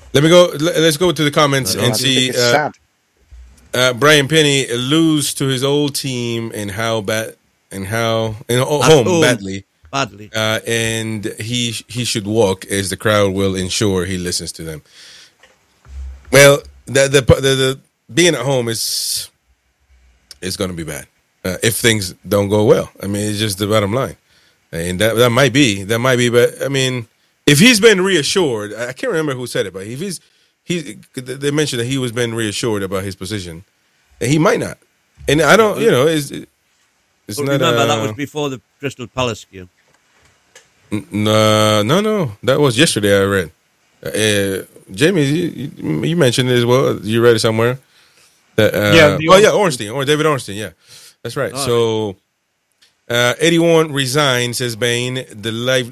Let's go to the comments and see. It's sad. Brian Penny lose to his old team and how bad and how home badly. And he should walk, as the crowd will ensure he listens to them. Well, the being at home is going to be bad if things don't go well. I mean, it's just the bottom line, and that might be. But I mean, if he's been reassured, I can't remember who said it, but if they mentioned that he was been reassured about his position, and he might not. And I don't, it's not. Remember, that was before the Crystal Palace game. No, that was yesterday. I read. Jamie, you mentioned it as well. You read it somewhere. Ornstein, or David Ornstein. Yeah, that's right. So, 81 resigned, says Bain. The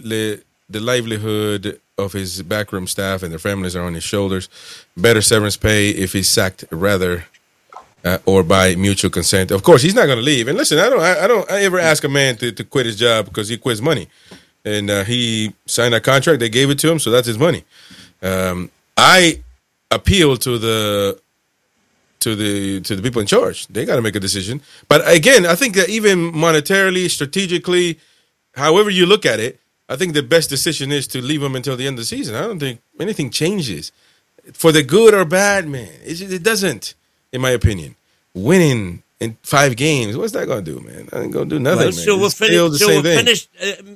livelihood of his backroom staff and their families are on his shoulders. Better severance pay if he's sacked, rather, or by mutual consent. Of course, he's not going to leave. And listen, I don't ever ask a man to quit his job because he quits money, and he signed a contract. They gave it to him, so that's his money. I appeal to the people in charge. They got to make a decision. But again, I think that even monetarily, strategically, however you look at it, I think the best decision is to leave him until the end of the season. I don't think anything changes for the good or bad, man. It doesn't, in my opinion. Winning in 5 games, what's that going to do, man? I ain't going to do nothing, man. So we're finished.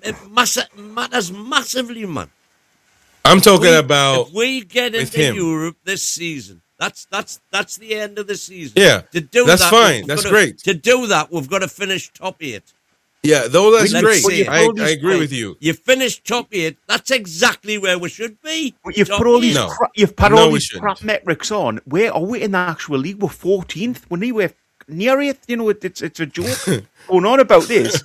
Matters massively, man. I'm talking about if we get into Europe this season. That's the end of the season. Yeah, that's fine. That's great. To do that, we've got to finish top 8. Yeah, though that's great. I agree with you. You finish top 8. That's exactly where we should be. But you've put all these crap metrics on. Where are we in the actual league? We're 14th. We're near 8th. It's a joke going on about this.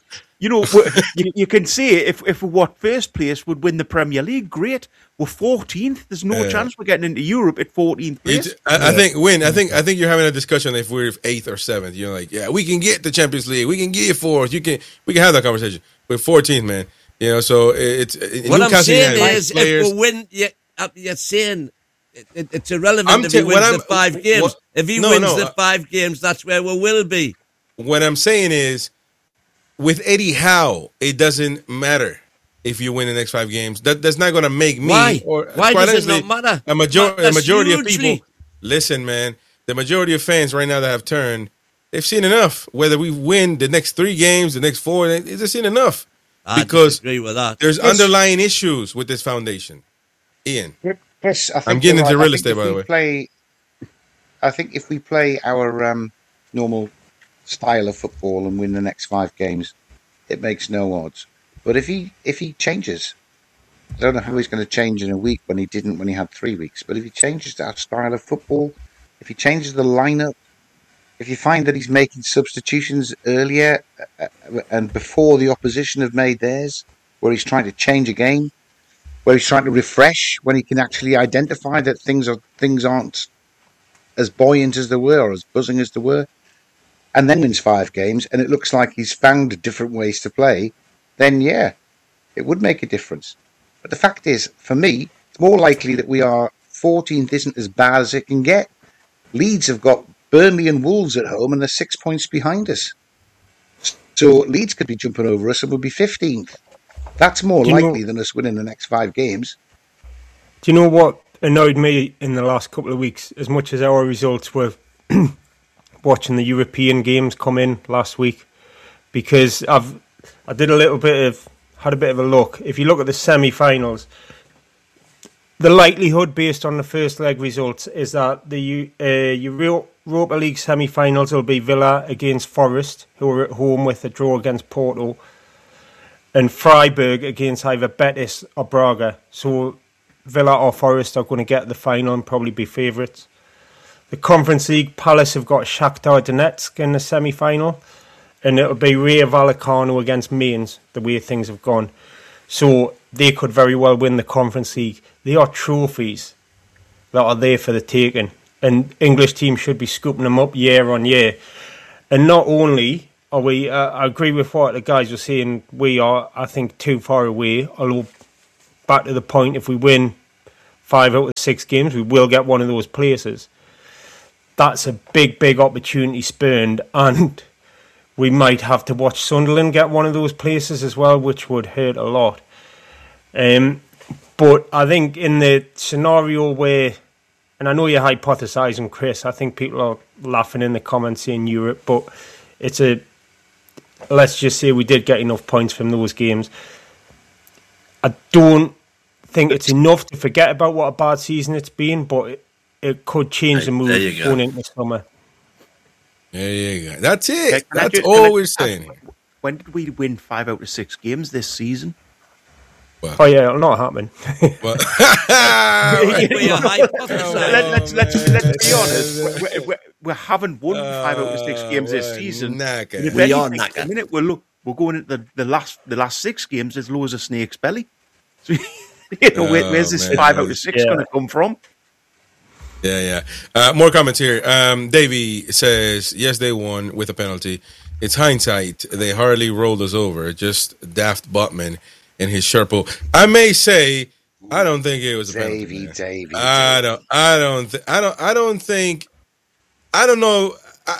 You can see if what first place would win the Premier League, great. We're 14th. There's no chance we're getting into Europe at 14th place. I think you're having a discussion if we're 8th or 7th. You're like, yeah, we can get the Champions League. We can get 4th. We can have that conversation. We're 14th, man. So it's what I'm saying is, if we win, you're saying it's irrelevant if he wins the 5 games. If he wins the 5 games, that's where we will be. What I'm saying is, with Eddie Howe, it doesn't matter if you win the next 5 games. That's not going to make me. Why? Why does it not matter? A majority of people. Listen, man. The majority of fans right now that have turned, they've seen enough. Whether we win the next 3 games, the next 4, they've seen enough. I disagree with that. There's underlying issues with this foundation. Ian, Chris, I think I'm getting into real estate, by the way. I think if we play our normal style of football and win the next 5 games, it makes no odds. But if he changes, I don't know how he's going to change in a week when he didn't when he had 3 weeks. But if he changes our style of football, if he changes the lineup, if you find that he's making substitutions earlier and before the opposition have made theirs, where he's trying to change a game, where he's trying to refresh, when he can actually identify that things aren't as buoyant as they were or as buzzing as they were, and then wins 5 games, and it looks like he's found different ways to play, then yeah, it would make a difference. But the fact is, for me, it's more likely that we are 14th isn't as bad as it can get. Leeds have got Burnley and Wolves at home, and they're 6 points behind us. So Leeds could be jumping over us and we'll be 15th. That's more likely than us winning the next 5 games. Do you know what annoyed me in the last couple of weeks, as much as our results were watching the European games come in last week? Because I had a bit of a look. If you look at the semi-finals, the likelihood based on the first leg results is that the Europa League semi-finals will be Villa against Forest, who are at home with a draw against Porto, and Freiburg against either Betis or Braga. So Villa or Forest are going to get the final and probably be favourites. The Conference League, Palace have got Shakhtar Donetsk in the semi-final, and it'll be Rayo Vallecano against Mainz, the way things have gone. So they could very well win the Conference League. They are trophies that are there for the taking, and English teams should be scooping them up year on year. And not only are we, I agree with what the guys were saying, we are, I think, too far away, although back to the point, if we win 5 out of 6 games, we will get one of those places. That's a big, big opportunity spurned, and we might have to watch Sunderland get one of those places as well, which would hurt a lot. But I think in the scenario where, and I know you're hypothesising, Chris, I think people are laughing in the comments saying Europe, but it's let's just say we did get enough points from those games. I don't think it's enough to forget about what a bad season it's been, but it could change the mood going into summer. There you go. That's it. That's all we're saying. When did we win 5 out of 6 games this season? Well, oh yeah, it'll not happen. Let's be honest. We haven't won 5 out of 6 games this season. We are knackered. A minute, we're going into the last 6 games as low as a snake's belly. So, where's this 5 out of 6 going to come from? Yeah. More comments here. Davey says, yes, they won with a penalty. It's hindsight. They hardly rolled us over. Just daft Botman and his Sherpo. I may say, I don't think it was a penalty. Davey. I don't know.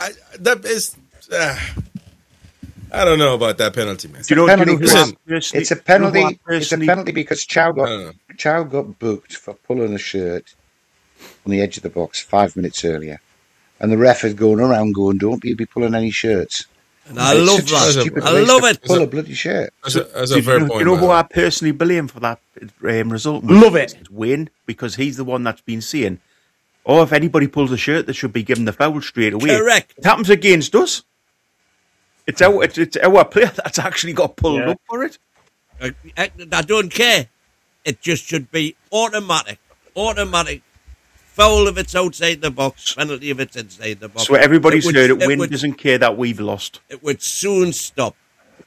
I don't know about that penalty, man. It's a penalty. It's a penalty because Chow got booked for pulling a shirt on the edge of the box 5 minutes earlier, and the ref is going around going, "Don't you be pulling any shirts." And I love that. I love it. Pull a bloody shirt. That's a fair point. You know who I personally blame for that result? Love it. It's Wayne, because he's the one that's been saying, "Oh, if anybody pulls a shirt, they should be given the foul straight away." Correct. It happens against us. It's our player that's actually got pulled up for it. I don't care. It just should be automatic. Foul if it's outside the box, penalty if it's inside the box. So everybody's heard it. Win doesn't care that we've lost. It would soon stop.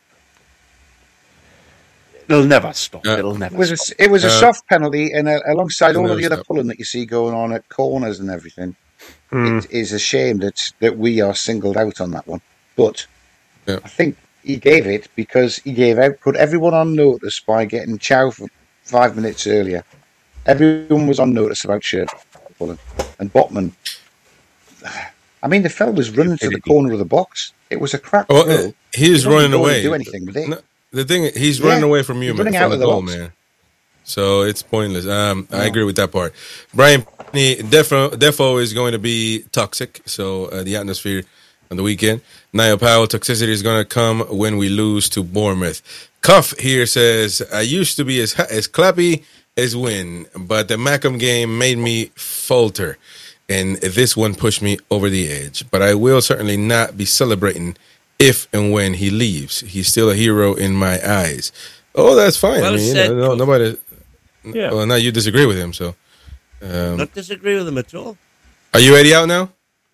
It'll never stop. It'll never stop. It was a soft penalty, and alongside all of the other pulling that you see going on at corners and everything, it is a shame that we are singled out on that one. But I think he gave it because put everyone on notice by getting Chow for 5 minutes earlier. Everyone was on notice about shirt pulling. And Botman, I mean, the fella was running to the corner of the box. It was a crap throw. He was running away. Do anything with it. No, the thing, he's running away from you, man. Running out of the goal, box. man. So it's pointless. I agree with that part. Brian, Defo is going to be toxic. So the atmosphere on the weekend. Niall Powell, toxicity is going to come when we lose to Bournemouth. Cuff here says, I used to be as clappy as Win, but the Mackham game made me falter, and this one pushed me over the edge. But I will certainly not be celebrating if and when he leaves. He's still a hero in my eyes. Oh, that's fine. Well said, nobody. Yeah. Well, now you disagree with him, so. Not disagree with him at all. Are you Eddie out now?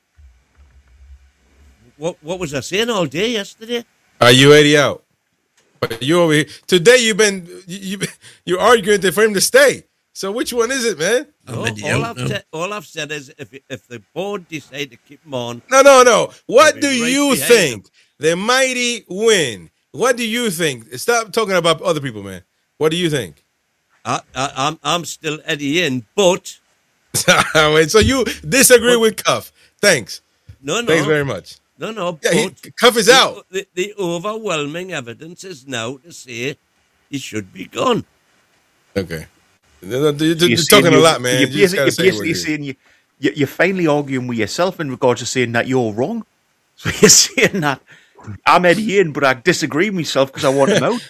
What was I saying all day yesterday? Are you Eddie out? But you over here today. You're arguing for him to stay. So which one is it, man? All I've said is if the board decide to keep him on. No. What do you think? The mighty Win. What do you think? Stop talking about other people, man. What do you think? I'm still Eddie in, but. Wait, so you disagree with Cuff? Thanks. No. Thanks very much. No. Yeah, Cuff is out. The overwhelming evidence is now to say he should be gone. Okay. You're talking a lot, man. You're basically saying you're finally arguing with yourself in regards to saying that you're wrong. So you're saying that I'm Eddie in, but I disagree with myself because I want him out.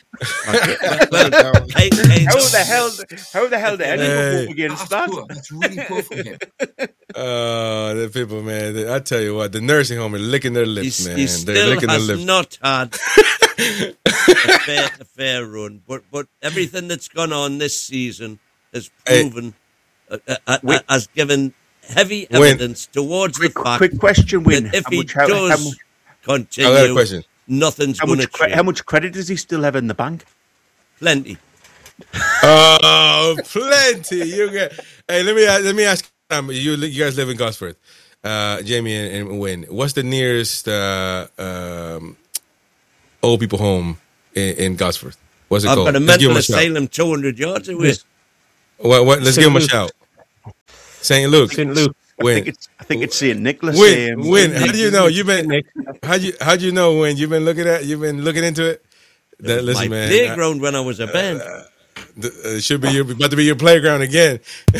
How the hell did anyone go against that? That's really poor for him. The people, man. I tell you what, the nursing home are licking their lips, man. He still has not had a fair run, but everything that's gone on this season has proven, has given heavy evidence towards the fact. Quick question, Win. If he does continue, I got a question. Nothing's going to change. How much credit does he still have in the bank? Plenty. Oh, plenty. Hey, let me ask. You guys live in Gosford, Jamie and Win. What's the nearest old people home in Gosford? What's it called? I've got a mental asylum 200 yards away. What? Let's give him a shout. St. Luke. St. Luke. Win. I think it's St. Nicholas. Win. How do you know? How do you know when you've been looking into it? Listen, man. Playground when I was a band. It should be about to be your playground again.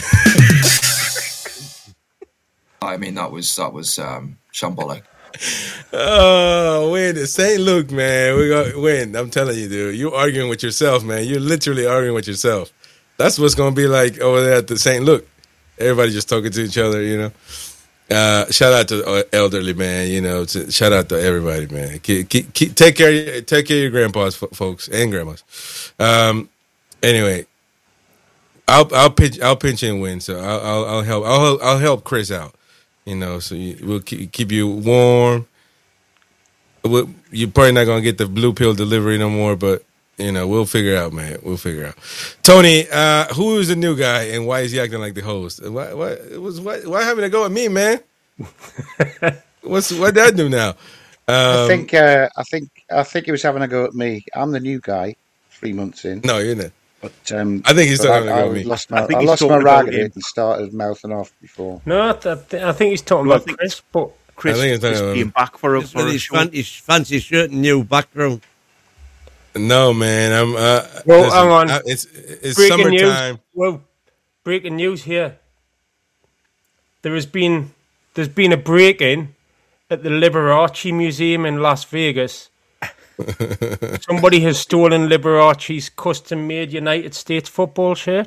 I mean, that was shambolic. Oh, win. St. Luke, man. We got win. I'm telling you, dude. You're arguing with yourself, man. You're literally arguing with yourself. That's what's going to be like over there at the St. Luke. Everybody just talking to each other, you know. Shout out to elderly, man. You know, shout out to everybody, man. Take care of your grandpas, folks, and grandmas. Anyway, I'll pinch in win. So I'll help Chris out. You know, so we'll keep you warm. You're probably not gonna get the blue pill delivery no more, but you know we'll figure it out, man. We'll figure it out. Tony, who is the new guy and why is he acting like the host? Why having to go at me, man? What did I do now? I think he was having a go at me. I'm the new guy, 3 months in. No, you're not. But I think he's still having a go at me. I lost my rag at it and started mouthing off before. No, I think he's talking about Chris, but Chris being back for his fancy shirt and new background. No, man. Well, hang on. It's breaking summertime. News. Well, breaking news here. There's been a break-in at the Liberace Museum in Las Vegas. Somebody has stolen Liberace's custom-made United States football shirt.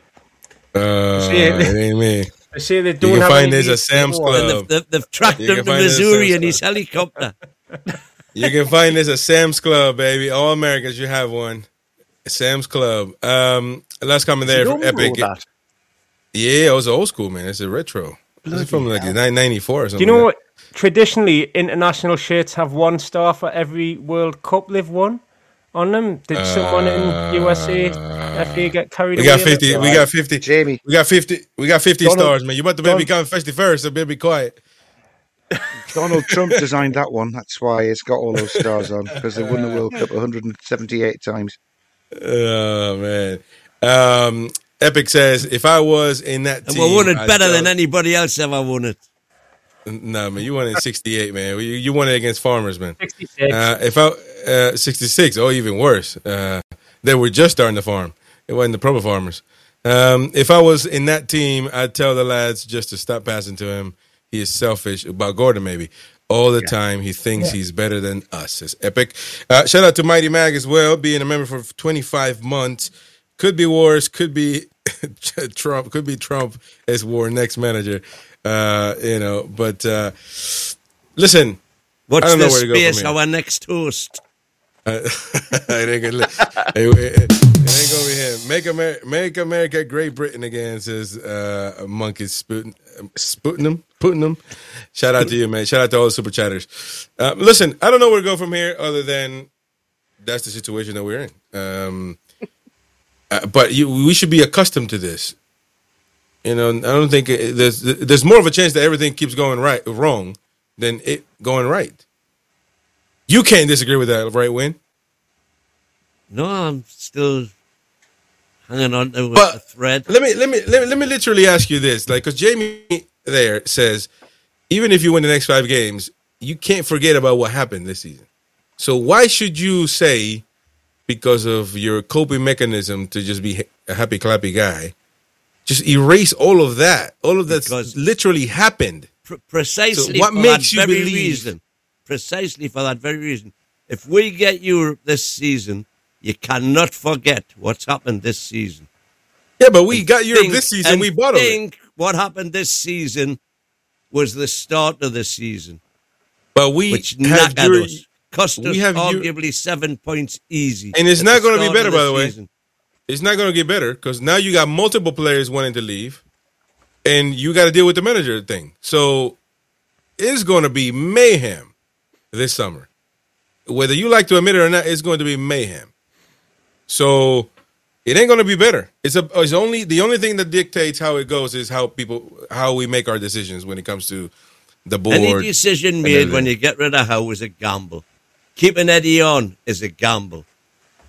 It ain't me. They say they don't you have can find this at Sam's Club. They've tracked him to Missouri in his helicopter. You can find this at Sam's Club, baby. All Americans, you have one. Sam's Club. Last comment there from Epic. Yeah, it was old school, man. It's a retro. This is from like 1994 or something. Do you know what? Traditionally, international shirts have one star for every World Cup they've won on them. Did someone in USA FA get carried away? We got 50. Jamie. We got 50 stars, man. You want the baby come 51st, so baby quiet. Donald Trump designed that one. That's why it's got all those stars on, because they won the World Cup 178 times. Oh, man. Epic says, if I was in that team... And we won it better than anybody else ever won it. No, man, you won it in 68, man. You won it against Farmers, man. 66. 66, even worse. They were just starting to farm. It wasn't the proper farmers. If I was in that team, I'd tell the lads just to stop passing to him. He is selfish, about Gordon maybe. All the time, he thinks he's better than us. It's Epic. Shout out to Mighty Mag as well, being a member for 25 months. Could be worse. Could be Trump. Could be Trump as war next manager. But listen. What's the space? Our next host. It ain't gonna be him. Make America Great Britain again, says Monkeys Putting them. Shout out to you, man. Shout out to all the super chatters. Listen, I don't know where to go from here other than that's the situation that we're in. But we should be accustomed to this. You know, I don't think there's more of a chance that everything keeps going wrong than it going right. You can't disagree with that, right, Win? No, I'm still hanging on to a thread. Let me literally ask you this, like, because Jamie there says, even if you win the next 5 games, you can't forget about what happened this season. So why should you say, because of your coping mechanism to just be a happy clappy guy, just erase all of that? All of that literally happened. Precisely so what for makes that you very believe? Reason. Precisely for that very reason. If we get Europe this season, you cannot forget what's happened this season. Yeah, but we got Europe this season. We bought it. What happened this season was the start of the season. But which knackered us. Cost us arguably 7 points easy. And it's not going to be better, by the way. It's not going to get better because now you got multiple players wanting to leave, and you got to deal with the manager thing. So it's going to be mayhem this summer. Whether you like to admit it or not, it's going to be mayhem. So it ain't going to be better. It's only the only thing that dictates how it goes is how we make our decisions when it comes to the board. Any decision made when you get rid of Howe is a gamble. Keeping Eddie on is a gamble.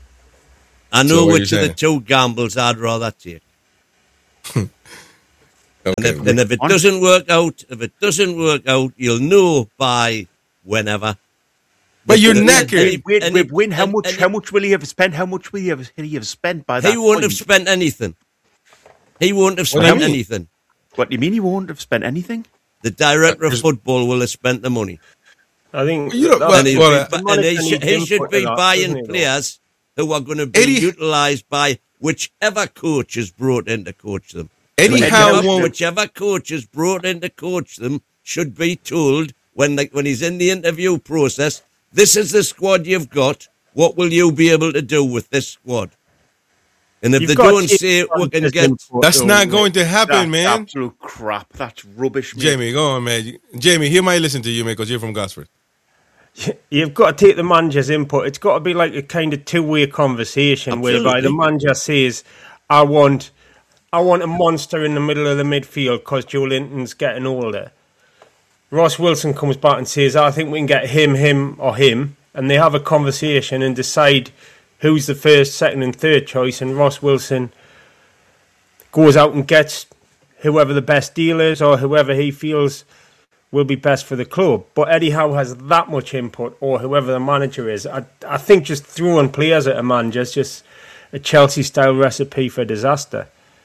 I know which of the two gambles I'd rather take. Okay. And if it doesn't work out, you'll know by whenever. But you're knackered. Win. How much will he have spent? How much will he have spent by that? He won't have spent anything. He won't have spent anything. What do you mean he won't have spent anything? The director of football will have spent the money. I think he should be buying players who are going to be utilised by whichever coach is brought in to coach them. Whichever coach is brought in to coach them should be told when he's in the interview process, this is the squad you've got. What will you be able to do with this squad? And if they don't say we can get... That's not going to happen, man. Absolute crap. That's rubbish, man. Jamie, go on, man. Jamie, he might listen to you, man, because you're from Gosford. You've got to take the manager's input. It's got to be like a kind of two-way conversation whereby the manager says, I want a monster in the middle of the midfield because Joe Linton's getting older. Ross Wilson comes back and says, I think we can get him, or him. And they have a conversation and decide who's the first, second and third choice. And Ross Wilson goes out and gets whoever the best deal is or whoever he feels will be best for the club. But Eddie Howe has that much input, or whoever the manager is. I think just throwing players at a manager is just a Chelsea-style recipe for disaster.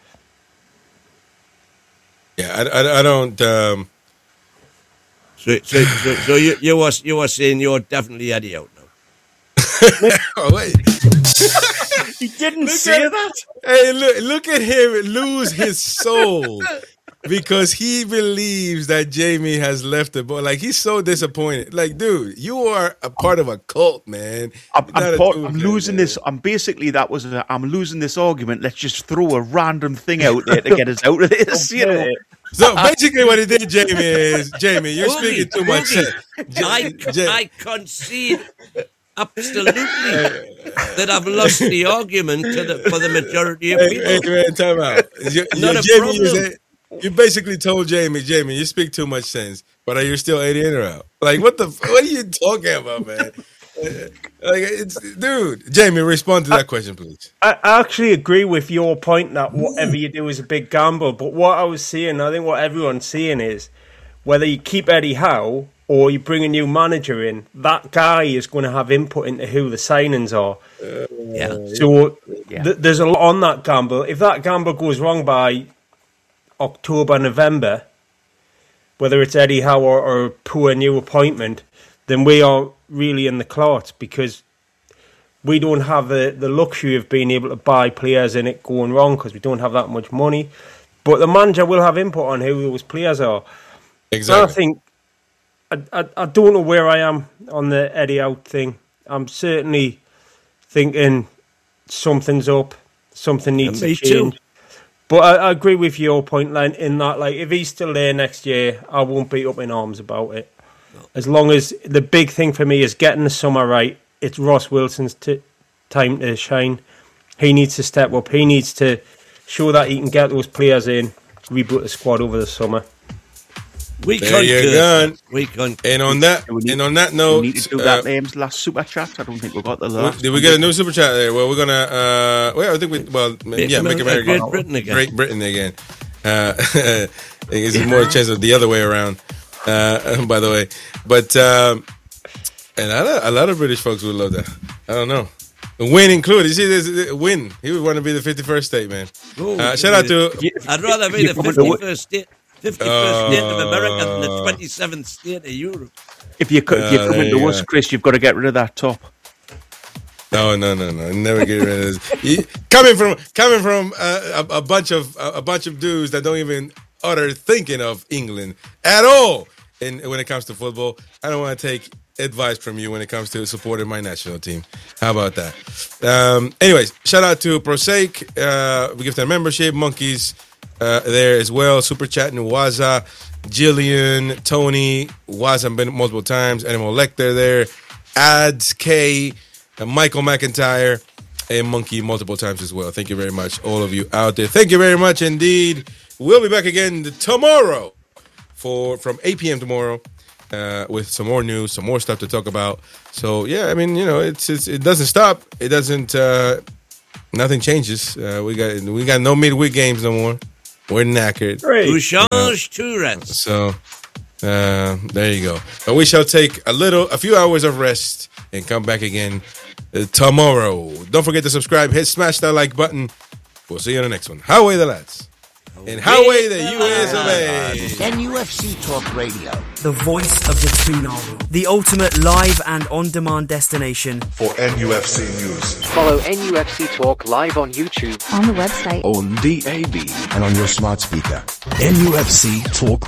Yeah, I don't... So you were saying you're definitely Eddie out now. Oh, wait. He didn't say that. Hey, look at him lose his soul because he believes that Jamie has left the ball. Like, he's so disappointed. Like, dude, you are a part of a cult, man. I'm losing this. I'm losing this argument. Let's just throw a random thing out there to get us out of this. You know. So basically, what he did, Jamie, is you're speaking too much sense. I concede absolutely that I've lost the argument for the majority of people. Hey, man, time out. Not a problem. You basically told Jamie, you speak too much sense, but are you still 80 in or out? Like, what are you talking about, man? Dude, Jamie, respond to that question, please. I actually agree with your point that whatever you do is a big gamble. But what I was saying, I think what everyone's saying is whether you keep Eddie Howe or you bring a new manager in, that guy is going to have input into who the signings are. So there's a lot on that gamble. If that gamble goes wrong by October, November, whether it's Eddie Howe or a poor new appointment, then we are really in the clot because we don't have the luxury of being able to buy players in it going wrong because we don't have that much money. But the manager will have input on who those players are. Exactly. And I think I don't know where I am on the Eddie out thing. I'm certainly thinking something's up, something needs to change. But I agree with your point, Len, in that like if he's still there next year, I won't be up in arms about it. As long as the big thing for me is getting the summer right, it's Ross Wilson's time to shine. He needs to step up. He needs to show that he can get those players in, reboot the squad over the summer. And on that note, we need to do that last super chat. I don't think we got the last. Did we get a new super chat there? Well, we're gonna. Make America Great Britain again. It's more a chance of the other way around. By the way, but and a lot of British folks would love that. I don't know. Win included. You see, this win. He would want to be the 51st state, man. Shout out to. I'd rather be the 51st state. 51st state of America than the 27th state of Europe. If you're coming to us, Chris, you've got to get rid of that top. No, never get rid of this. Coming from a bunch of dudes that don't even utter thinking of England at all. And when it comes to football, I don't want to take advice from you when it comes to supporting my national team. How about that? Anyways, shout out to Prosaic. We give them membership. Monkeys there as well. Super chatting Waza, Jillian, Tony, Waza been multiple times. Animal Lecter there. Ads K, Michael McIntyre, and Monkey multiple times as well. Thank you very much, all of you out there. Thank you very much indeed. We'll be back again tomorrow from 8 p.m. tomorrow with some more news, some more stuff to talk about. So yeah, I mean, it doesn't stop. It doesn't. Nothing changes. We got no midweek games no more. We're knackered. To change, to rest. So there you go. But we shall take a few hours of rest and come back again tomorrow. Don't forget to subscribe. Smash that like button. We'll see you on the next one. How way the lads? And how way the US of A. NUFC Talk Radio. The voice of the Tsunami. The ultimate live and on-demand destination for NUFC news. Follow NUFC Talk live on YouTube, on the website, on DAB, and on your smart speaker. NUFC Talk